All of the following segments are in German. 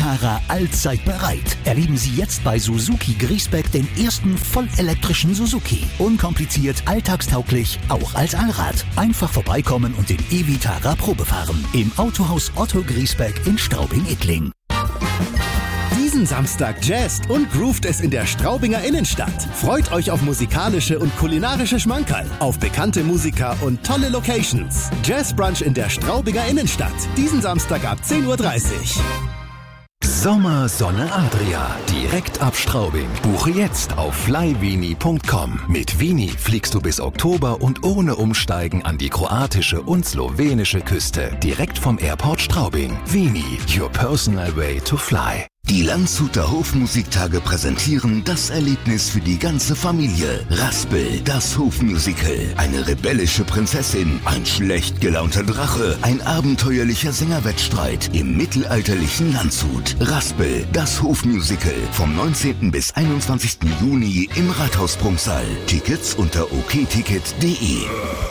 E-Vitara allzeit bereit. Erleben Sie jetzt bei Suzuki Griesbeck den ersten vollelektrischen Suzuki. Unkompliziert, alltagstauglich, auch als Allrad. Einfach vorbeikommen und den E-Vitara Probe fahren. Im Autohaus Otto Griesbeck in Straubing-Ittling. Diesen Samstag jazzt und groovt es in der Straubinger Innenstadt. Freut euch auf musikalische und kulinarische Schmankerl, auf bekannte Musiker und tolle Locations. Jazzbrunch in der Straubinger Innenstadt. Diesen Samstag ab 10:30 Uhr. Sommer Sonne Adria. Direkt ab Straubing. Buche jetzt auf flyvini.com. Mit Vini fliegst du bis Oktober und ohne Umsteigen an die kroatische und slowenische Küste. Direkt vom Airport Straubing. Vini, your personal way to fly. Die Landshuter Hofmusiktage präsentieren das Erlebnis für die ganze Familie. Raspel, das Hofmusical. Eine rebellische Prinzessin, ein schlecht gelaunter Drache, ein abenteuerlicher Sängerwettstreit im mittelalterlichen Landshut. Raspel, das Hofmusical. Vom 19. bis 21. Juni im Rathausprunksaal. Tickets unter okticket.de.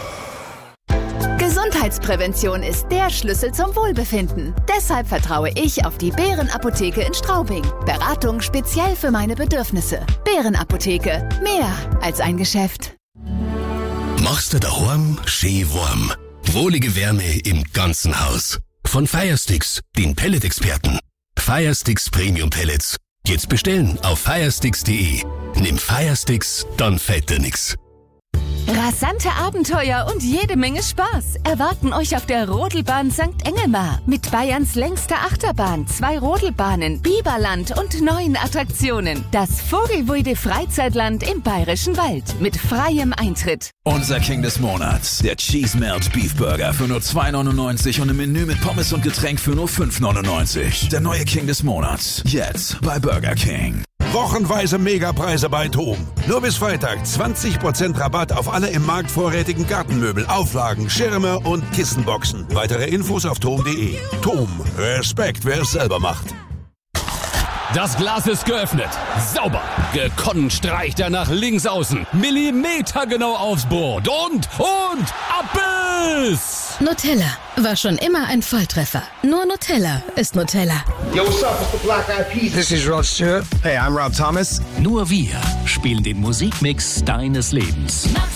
Gesundheitsprävention ist der Schlüssel zum Wohlbefinden. Deshalb vertraue ich auf die Bärenapotheke in Straubing. Beratung speziell für meine Bedürfnisse. Bärenapotheke. Mehr als ein Geschäft. Machst du daheim schön warm. Wohlige Wärme im ganzen Haus. Von Firesticks, den Pellet-Experten. Firesticks Premium Pellets. Jetzt bestellen auf firesticks.de. Nimm Firesticks, dann fällt dir nix. Rasante Abenteuer und jede Menge Spaß erwarten euch auf der Rodelbahn St. Engelmar. Mit Bayerns längster Achterbahn, 2 Rodelbahnen, Biberland und neuen Attraktionen. Das Vogelweide Freizeitland im Bayerischen Wald mit freiem Eintritt. Unser King des Monats, der Cheese Melt Beef Burger für nur 2,99 und ein Menü mit Pommes und Getränk für nur 5,99. Der neue King des Monats, jetzt bei Burger King. Wochenweise Megapreise bei TOM. Nur bis Freitag 20% Rabatt auf alle im Markt vorrätigen Gartenmöbel, Auflagen, Schirme und Kissenboxen. Weitere Infos auf tom.de. TOM. Respekt, wer es selber macht. Das Glas ist geöffnet. Sauber. Gekonnt streicht er nach links außen. Millimetergenau aufs Board. Und Abbiss! Nutella war schon immer ein Volltreffer. Nur Nutella ist Nutella. Yo, what's up? It's the Black Eyed Peas. This is Rod Stewart. Hey, I'm Rob Thomas. Nur wir spielen den Musikmix deines Lebens.